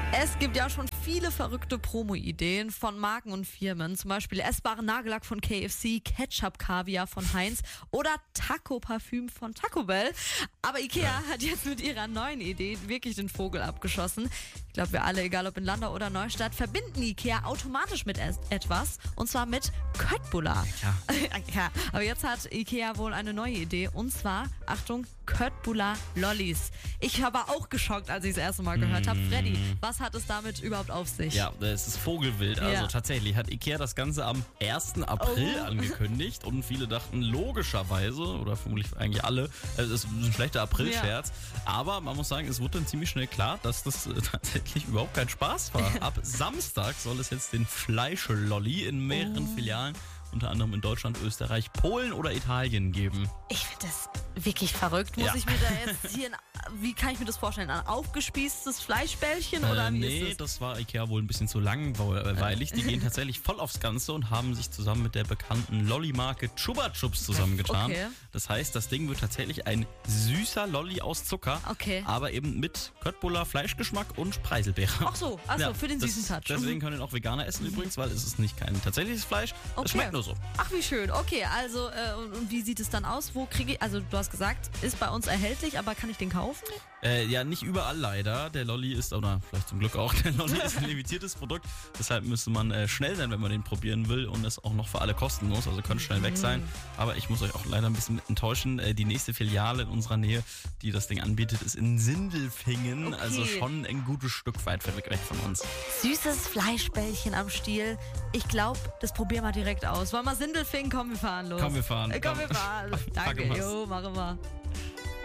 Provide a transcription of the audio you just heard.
Es gibt ja schon viele verrückte Promo-Ideen von Marken und Firmen, zum Beispiel essbaren Nagellack von KFC, Ketchup-Kaviar von Heinz oder Taco-Parfüm von Taco Bell. Aber Ikea hat jetzt mit ihrer neuen Idee wirklich den Vogel abgeschossen. Ich glaube, wir alle, egal ob in Landau oder Neustadt, verbinden Ikea automatisch mit etwas, und zwar mit Köttbullar. Ja, aber jetzt hat Ikea wohl eine neue Idee, und zwar, Achtung, Köttbullar-Lollis. Ich war auch geschockt, als ich das erste Mal gehört habe. Freddy, was hat es damit überhaupt auf sich? Ja, es ist Vogelwild. Also tatsächlich hat Ikea das Ganze am 1. April angekündigt und viele dachten logischerweise, oder vermutlich eigentlich alle, es ist ein schlechter April-Scherz. Aber man muss sagen, es wurde dann ziemlich schnell klar, dass das tatsächlich überhaupt kein Spaß war. Ab Samstag soll es jetzt den Fleischlolli in mehreren Filialen, unter anderem in Deutschland, Österreich, Polen oder Italien geben. Ich finde das wirklich verrückt. Muss ich mir da jetzt hier, wie kann ich mir das vorstellen, ein aufgespießtes Fleischbällchen oder wie nee, ist das war Ikea wohl ein bisschen zu langweilig. Die gehen tatsächlich voll aufs Ganze und haben sich zusammen mit der bekannten Lolli-Marke Chupa Chups zusammengetan. Okay. Das heißt, das Ding wird tatsächlich ein süßer Lolli aus Zucker, aber eben mit Köttbullar, Fleischgeschmack und Preiselbeere. Ach so, für den süßen Touch. Deswegen können auch Veganer essen übrigens, weil es ist nicht kein tatsächliches Fleisch. Es schmeckt nur so. Ach, wie schön. Okay, also und wie sieht es dann aus? Wo kriege ich, also du hast gesagt, ist bei uns erhältlich, aber kann ich den kaufen? Ja, nicht überall leider. Der Lolli ist, oder vielleicht zum Glück auch, der Lolli ist ein limitiertes Produkt. Deshalb müsste man schnell sein, wenn man den probieren will, und ist auch noch für alle kostenlos, also könnte schnell weg sein. Aber ich muss euch auch leider ein bisschen enttäuschen. Die nächste Filiale in unserer Nähe, die das Ding anbietet, ist in Sindelfingen. Also schon ein gutes Stück weit weg von uns. Süßes Fleischbällchen am Stiel. Ich glaube, das probieren wir direkt aus. Wollen wir Sindelfingen? Komm, wir fahren los. Komm, wir fahren. Komm, wir fahren. Danke. Jo, machen wir.